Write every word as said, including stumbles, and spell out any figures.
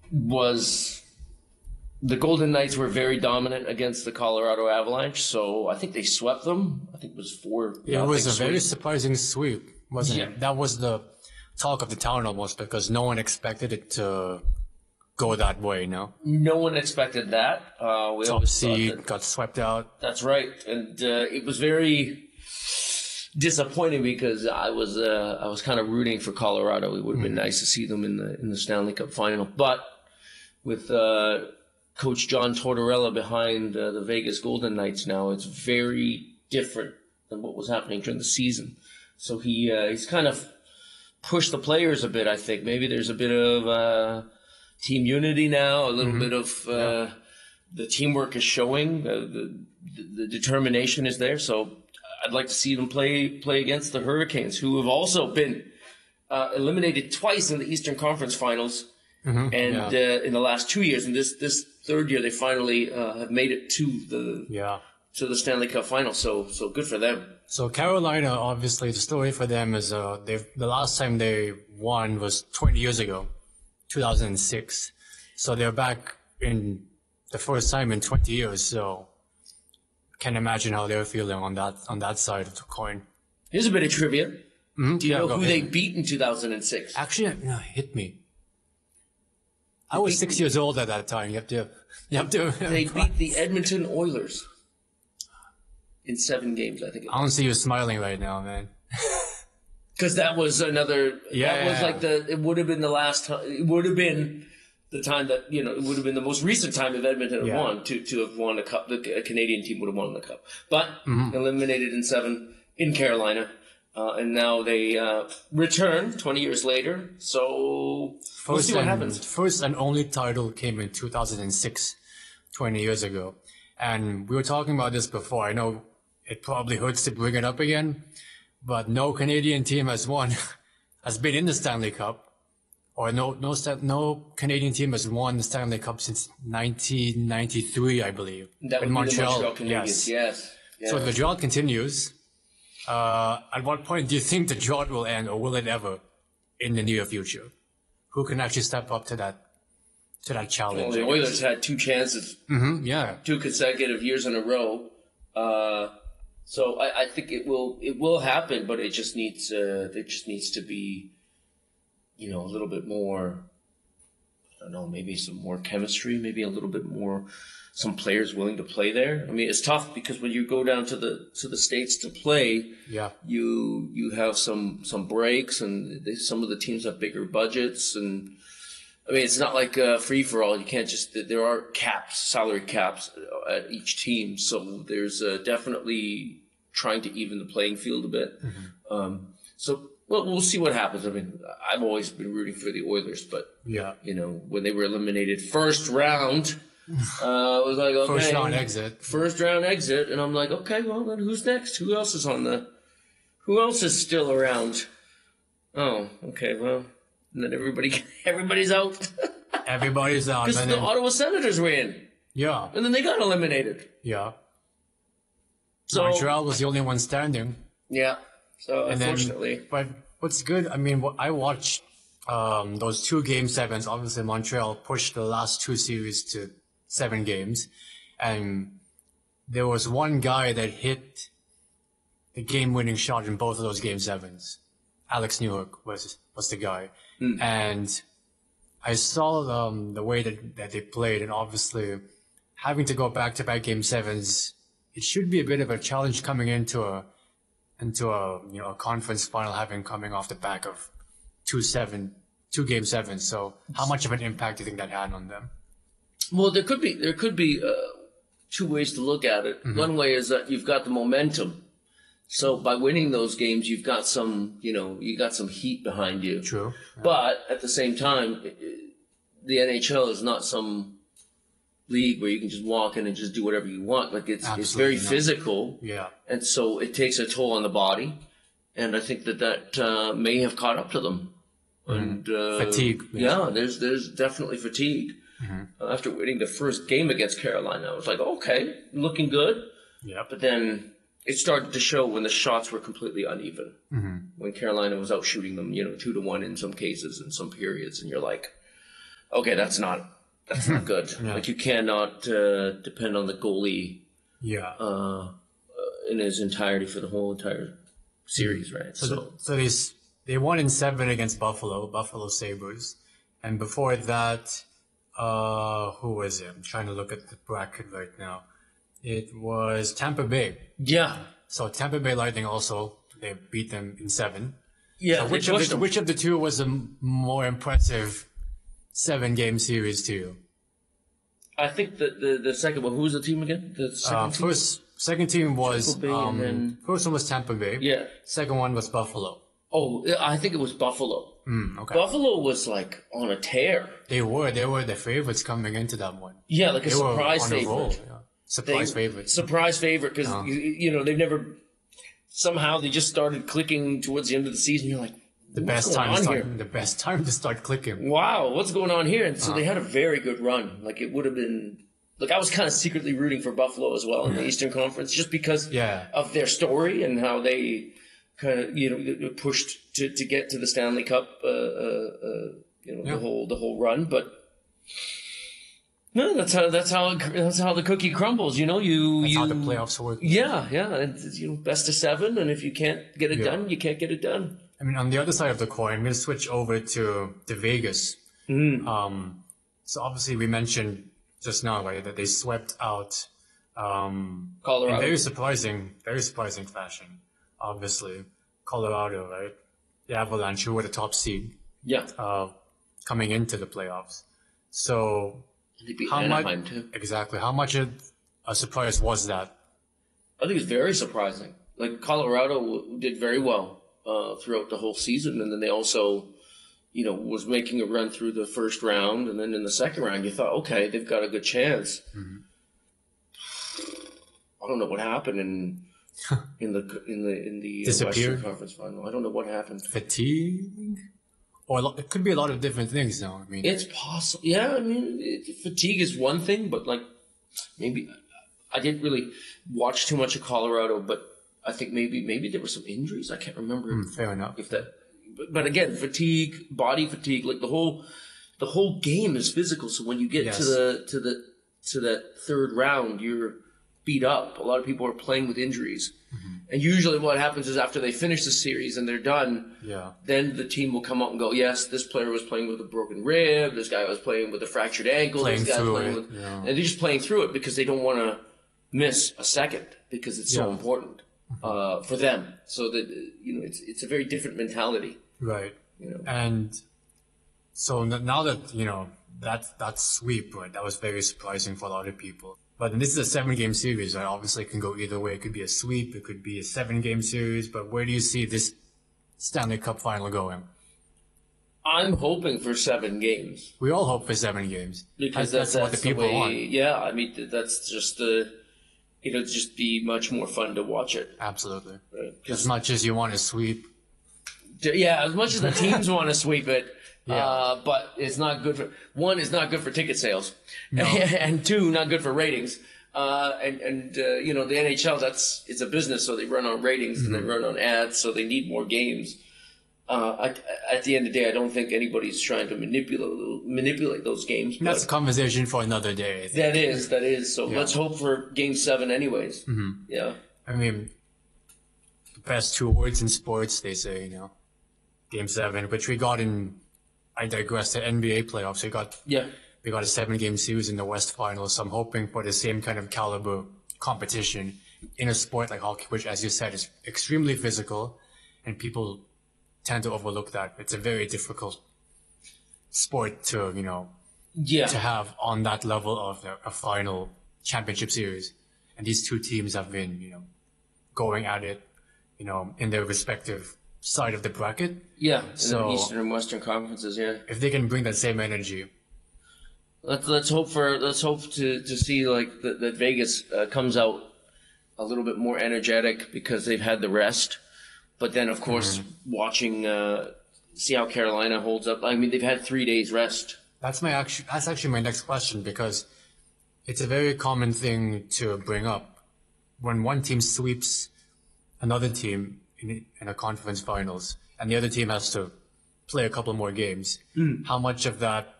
was the Golden Knights were very dominant against the Colorado Avalanche, so I think they swept them. I think it was four. It was a sweep. Very surprising sweep, wasn't yeah. it? That was the talk of the town almost, because no one expected it to go that way, no? No one expected that. Uh, we Top seed that, got swept out. That's right, and uh, it was very disappointing because I was uh, I was kind of rooting for Colorado. It would have been mm. nice to see them in the in the Stanley Cup final, but with uh, Coach John Tortorella behind uh, the Vegas Golden Knights now, it's very different than what was happening during the season. So he uh, he's kind of pushed the players a bit. I think maybe there's a bit of uh, team unity now, a little mm-hmm. bit of uh, yeah. the teamwork is showing, uh, the, the determination is there. So I'd like to see them play play against the Hurricanes, who have also been uh, eliminated twice in the Eastern Conference Finals, mm-hmm. and yeah. uh, in the last two years. And this this third year, they finally uh, have made it to the yeah. to the Stanley Cup final. So so good for them. So Carolina, obviously, the story for them is uh, they the last time they won was twenty years ago, two thousand six. So they're back in the first time in twenty years. So can't imagine how they're feeling on that on that side of the coin. Here's a bit of trivia. Mm-hmm. Do you yeah, know who they ahead. beat in two thousand six? Actually, no, hit me. I was six years old at that time. You have to, you have to. They beat the Edmonton Oilers in seven games, I think. I don't see you smiling right now, man. Because that was another. Yeah. That was like the. It would have been the last time. It would have been the time that you know. It would have been the most recent time if Edmonton had yeah. won to to have won a cup. The a Canadian team would have won the cup, but mm-hmm. eliminated in seven in Carolina. Uh, and now they uh, return twenty years later. So first we'll see what and, happens. First and only title came in two thousand six, twenty years ago. And we were talking about this before. I know it probably hurts to bring it up again, but no Canadian team has won, has been in the Stanley Cup, or no no no Canadian team has won the Stanley Cup since nineteen ninety-three, I believe. That would in be Montreal. the Montreal Canadiens, yes. yes. yes. So the drought continues. Uh, at what point do you think the drought will end, or will it ever, in the near future? Who can actually step up to that, to that challenge? Well, the Oilers had two chances, mm-hmm, yeah, two consecutive years in a row. Uh, so I, I think it will, it will happen, but it just needs, uh, it just needs to be, you know, a little bit more. I don't know, maybe some more chemistry, maybe a little bit more. Some players willing to play there. I mean, it's tough because when you go down to the to the States to play, yeah, you you have some some breaks, and they, some of the teams have bigger budgets, and I mean, it's not like uh, free for all. You can't just there are caps, salary caps at each team, so there's uh, definitely trying to even the playing field a bit. Mm-hmm. Um, so. Well, we'll see what happens. I mean, I've always been rooting for the Oilers, but yeah, you know, when they were eliminated first round. Uh, I was like, okay. First round exit. First round exit. And I'm like, okay, well, then who's next? Who else is on the, who else is still around? Oh, okay, well, and then everybody, everybody's out. Everybody's out. Because the then, Ottawa Senators were in. Yeah. And then they got eliminated. Yeah. So Montreal was the only one standing. Yeah. So, and unfortunately. Then, but what's good, I mean, I watched um, those two game sevens. Obviously, Montreal pushed the last two series to seven games, and there was one guy that hit the game-winning shot in both of those game sevens. Alex Newhook was was the guy, mm. and I saw um, the way that, that they played, and obviously having to go back-to-back game sevens, it should be a bit of a challenge coming into a into a you know a conference final, having coming off the back of two seven two game sevens. So how much of an impact do you think that had on them? Well, there could be there could be uh, two ways to look at it. Mm-hmm. One way is that you've got the momentum. So by winning those games, you've got some, you know, you got some heat behind you. True. Yeah. But at the same time, the N H L is not some league where you can just walk in and just do whatever you want. Like it's Absolutely it's very not. physical. Yeah. And so it takes a toll on the body, and I think that that uh, may have caught up to them. Mm-hmm. And uh, fatigue. Yeah, yeah, there's there's definitely fatigue. Mm-hmm. Uh, after winning the first game against Carolina, I was like, okay, looking good. Yeah. But then it started to show when the shots were completely uneven. Mm-hmm. When Carolina was out shooting them, you know, two to one in some cases in some periods, and you're like, okay, that's not that's not good. Yeah. Like you cannot uh, depend on the goalie Yeah. uh, uh, in his entirety for the whole entire series, right? So, So, the, so they s- they won in seven against Buffalo, Buffalo Sabres, and before that, uh, who was it? I'm trying to look at the bracket right now. It was Tampa Bay. yeah, So Tampa Bay Lightning also they beat them in seven. yeah. So they which of pushed the him. which of the two was a m- more impressive seven game series to you? I think the, the the second one. Who was the team again? The second Uh, team. first, second team was Tampa Bay and um, then- first one was Tampa Bay. Yeah. Second one was Buffalo. Oh, I think it was Buffalo. Mm, okay. Buffalo was like on a tear. They were they were the favorites coming into that one. Yeah, like a They were surprise on a roll. favorite. Yeah. Surprise They- favorites. Surprise favorite because Uh-huh. you, you know they've never. Somehow they just started clicking towards the end of the season. You're like, The what's best going time to on start. here? The best time to start clicking. Wow, what's going on here? And so Uh-huh. they had a very good run. Like it would have been. Like I was kind of secretly rooting for Buffalo as well in the Eastern Conference, just because Yeah. of their story and how they kind of you know pushed to, to get to the Stanley Cup. Uh, uh, uh, you know Yeah. the whole the whole run, but. No, that's how that's how that's how the cookie crumbles. You know, you That's you how the playoffs work. yeah, yeah. It's, you know, best of seven, and if you can't get it Yeah. done, you can't get it done. I mean, on the other side of the coin, I'm going to switch over to to Vegas. Mm. Um, so obviously, we mentioned just now, right, that they swept out um, in Colorado. very surprising, very surprising fashion. Obviously, Colorado, right? The Avalanche, who were the top seed Yeah, uh, coming into the playoffs. So, they beat how much Anaheim too. exactly? How much of a surprise was that? I think it's very surprising. Like Colorado w- did very well uh, throughout the whole season, and then they also, you know, was making a run through the first round, and then in the second round, you thought, okay, they've got a good chance. Mm-hmm. I don't know what happened in in the in the in the uh, Disappeared? Western Conference Final. I don't know what happened. Fatigue, or a lot, it could be a lot of different things. Now, I mean, It's possible. Yeah, I mean, it, fatigue is one thing, but like maybe I didn't really watch too much of Colorado, but I think maybe maybe there were some injuries. I can't remember mm, fair enough. if that. But, but again, fatigue, body fatigue, like the whole the whole game is physical. So when you get to Yes. the to the to that third round, you're beat up. A lot of people are playing with injuries, Mm-hmm. and usually what happens is after they finish the series and they're done. Yeah. Then the team will come out and go, yes, this player was playing with a broken rib, this guy was playing with a fractured ankle, Playing this guy's through playing it, with, yeah. and they're just playing through it because they don't want to miss a second because it's so Yeah. important uh, for them. So that you know, it's it's a very different mentality. Right. You know, And so n- now that, you know, that, that sweep, right, that was very surprising for a lot of people. But this is a seven game series, right? Obviously it can go either way. It could be a sweep, it could be a seven game series, but where do you see this Stanley Cup final going? I'm hoping for seven games We all hope for seven games. because that's, that's, what the people way, want. Yeah, I mean that's just the. It'll just be much more fun to watch it. Absolutely. Right? As much as you want to sweep. Yeah, as much as the teams want to sweep it, Yeah. uh, but it's not good for one. It's not good for ticket sales, and two, not good for ratings. Uh, and and uh, you know the N H L, that's it's a business, so they run on ratings and they run on ads, so they need more games. Uh, I, at the end of the day, I don't think anybody's trying to manipulate manipulate those games. And that's a But conversation for another day. I think. that is that is. So let's hope for Game Seven, anyways. Mm-hmm. Yeah. I mean, the best two words in sports, they say, you know, game seven, which we got in, I digress, the N B A playoffs. We got, Yeah. we got a seven game series in the West Finals. So I'm hoping for the same kind of caliber competition in a sport like hockey, which, as you said, is extremely physical, and people tend to overlook that. It's a very difficult sport to, you know, Yeah. to have on that level of a, a final championship series. And these two teams have been, you know, going at it, you know, in their respective side of the bracket. Yeah. In So- the Eastern and Western conferences, yeah. If they can bring that same energy, Let's let's hope for let's hope to, to see like that, that Vegas uh, comes out a little bit more energetic because they've had the rest, but then of course watching uh, see how Carolina holds up. I mean they've had three days rest. that's my actually, that's actually my next question, because it's a very common thing to bring up. When one team sweeps another team in, in a conference finals and the other team has to play a couple more games, how much of that